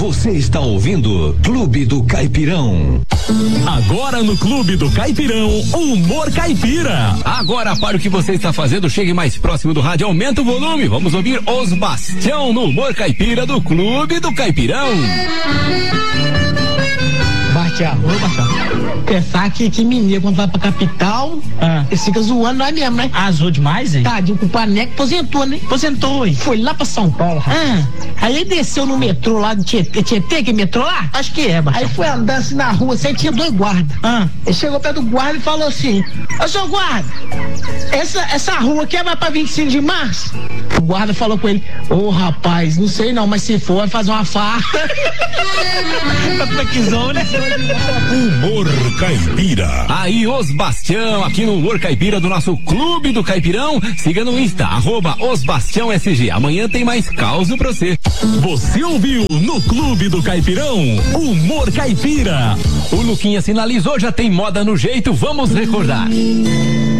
Você está ouvindo Clube do Caipirão. Agora no Clube do Caipirão, Humor Caipira. Agora para o que você está fazendo, chegue mais próximo do rádio, aumenta o volume. Vamos ouvir Os Bastião no Humor Caipira do Clube do Caipirão. Bastião, ô Bastião, pensar que menino quando vai pra capital, ele fica zoando nós mesmo, né? Zoou demais, hein? Tadinho, com o Paneco aposentou, né? Aposentou, hein? Foi lá pra São Paulo. Aí ele desceu no metrô lá de Tietê, que é metrô lá? Acho que é, Bastião. Aí foi andando assim na rua, assim, tinha 2 guardas. Ele chegou perto do guarda e falou assim: ô, seu guarda, essa rua aqui vai pra 25 de março? O guarda falou com ele: ô, rapaz, não sei não, mas se for, vai fazer uma farra. né? Humor Caipira. Aí, Os Bastião, aqui no Humor Caipira do nosso Clube do Caipirão. Siga no Insta, @OsBastiãoSG. Amanhã tem mais causa pra você. Você ouviu no Clube do Caipirão, Humor Caipira. O Luquinha sinalizou, já tem moda no jeito, vamos recordar.